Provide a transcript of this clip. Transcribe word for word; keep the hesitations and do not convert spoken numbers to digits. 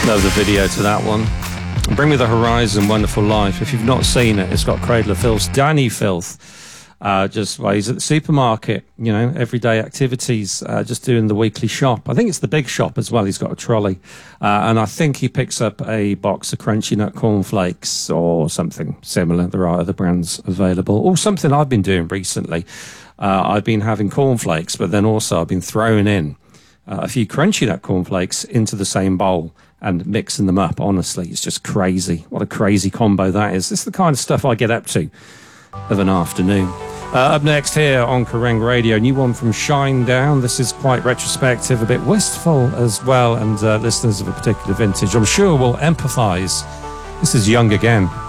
Love the video to that one. Bring Me the Horizon, Wonderful Life. If you've not seen it, it's got Cradle of Filth, Danny Filth, uh, just well, he's at the supermarket, you know, everyday activities, uh, just doing the weekly shop. I think it's the big shop as well. He's got a trolley. Uh, and I think he picks up a box of Crunchy Nut cornflakes or something similar. There are other brands available. Or something I've been doing recently. Uh, I've been having cornflakes, but then also I've been throwing in uh, a few Crunchy Nut cornflakes into the same bowl and mixing them up. Honestly, it's just crazy. What a crazy combo that is. This is the kind of stuff I get up to of an afternoon. Uh, up next here on Kerrang Radio, new one from Shinedown. This is quite retrospective, a bit wistful as well, and uh, listeners of a particular vintage, I'm sure, will empathise. This is Young Again.